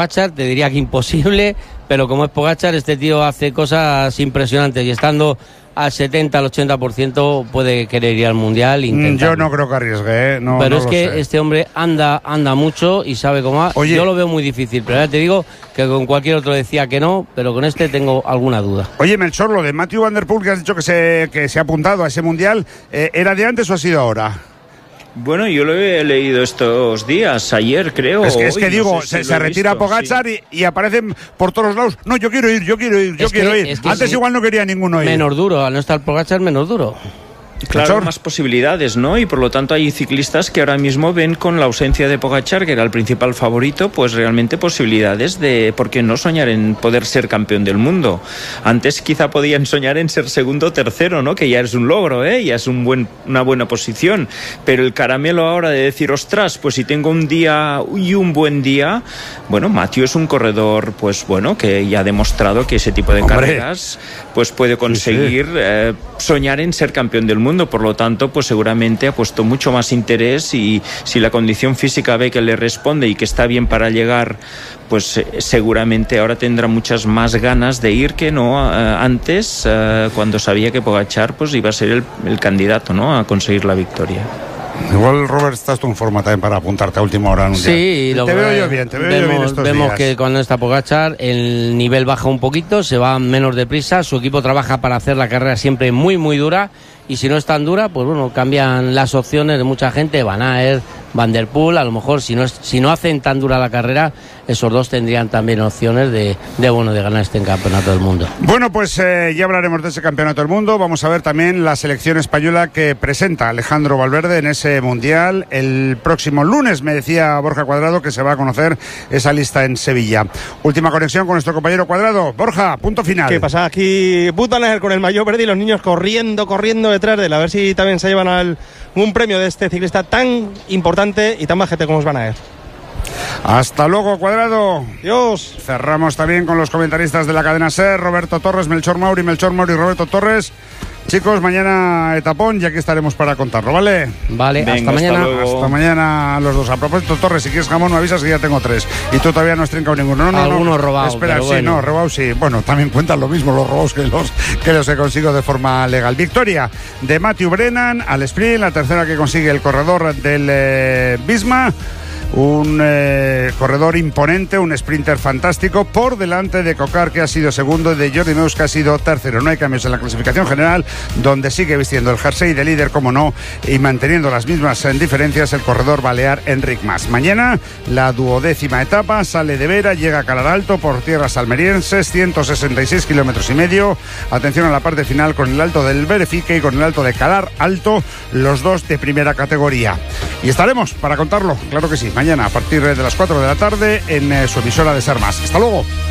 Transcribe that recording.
Pogačar te diría que imposible, pero como es Pogačar, este tío hace cosas impresionantes y estando al 70, al 80% puede querer ir al Mundial. Yo no creo que arriesgue, no. Pero no es que sé. este hombre anda mucho y sabe cómo va. Oye, yo lo veo muy difícil, pero ya te digo que con cualquier otro decía que no, pero con este tengo alguna duda. Oye, Melchor, lo de Mathieu van der Poel, que has dicho que se ha apuntado a ese Mundial, ¿era de antes o ha sido ahora? Bueno, yo lo he leído estos días, ayer creo. Es que hoy, digo, no sé si se retira visto, Pogačar sí. y aparecen por todos los lados. No, yo quiero ir. Antes sí, igual no quería ninguno ir. Menos duro, al no estar Pogačar, menos duro. Claro, más posibilidades, ¿no? Y por lo tanto hay ciclistas que ahora mismo ven con la ausencia de Pogačar, que era el principal favorito, pues realmente posibilidades de, ¿por qué no soñar en poder ser campeón del mundo? Antes quizá podían soñar en ser segundo o tercero, ¿no? Que ya es un logro, ya es una buena posición. Pero el caramelo ahora de decir, ostras, pues si tengo un día y un buen día, bueno, Mathieu es un corredor, pues bueno, que ya ha demostrado que ese tipo de carreras pues puede conseguir soñar en ser campeón del mundo. Por lo tanto, pues seguramente ha puesto mucho más interés y si la condición física ve que le responde y que está bien para llegar, pues seguramente ahora tendrá muchas más ganas de ir que no antes, cuando sabía que Pogačar pues iba a ser el candidato, ¿no?, a conseguir la victoria. Igual, Robert, estás tú en forma también para apuntarte a última hora en un día. Sí, te veo yo bien, vemos días. que cuando está Pogačar el nivel baja un poquito, se va menos deprisa, su equipo trabaja para hacer la carrera siempre muy muy dura y si no es tan dura, pues bueno, cambian las opciones de mucha gente, Van Aert, Van der Poel, a lo mejor si no hacen tan dura la carrera, esos dos tendrían también opciones de ganar este campeonato del mundo. Bueno, pues ya hablaremos de ese campeonato del mundo. Vamos a ver también la selección española que presenta Alejandro Valverde en ese Mundial el próximo lunes. Me decía Borja Cuadrado que se va a conocer esa lista en Sevilla. Última conexión con nuestro compañero Cuadrado. Borja, punto final. ¿Qué pasa? Aquí Wout van Aert con el maillot verde y los niños corriendo detrás de él, a ver si también se llevan un premio de este ciclista tan importante y tan majete como es Van Aert. Hasta luego, Cuadrado. Dios. Cerramos también con los comentaristas de la cadena SER, Roberto Torres, Melchor Mauri, Roberto Torres. Chicos, mañana etapón y aquí estaremos para contarlo, ¿vale? Vale, venga, hasta mañana. Hasta mañana los dos. A propósito, Torres, si quieres jamón me avisas que ya tengo 3. Y tú todavía no has trincado ninguno. No, algunos robados. Espera, sí, bueno. no, robados sí. Bueno, también cuentan lo mismo los robados que los que consigo de forma legal. Victoria de Matthew Brennan al sprint, la tercera que consigue el corredor del Visma. Un corredor imponente, un sprinter fantástico, por delante de Cocar, que ha sido segundo, y de Jordi Meus, que ha sido tercero. No hay cambios en la clasificación general, donde sigue vistiendo el jersey de líder, como no, y manteniendo las mismas diferencias el corredor balear Enric Mas. Mañana la 12ª etapa sale de Vera, llega a Calar Alto por tierras almerienses, 166 kilómetros y medio. Atención a la parte final con el Alto del Berefique y con el Alto de Calar Alto, los dos de primera categoría. Y estaremos para contarlo, claro que sí, mañana a partir de las 4 de la tarde en su emisora de Ser Más. Hasta luego.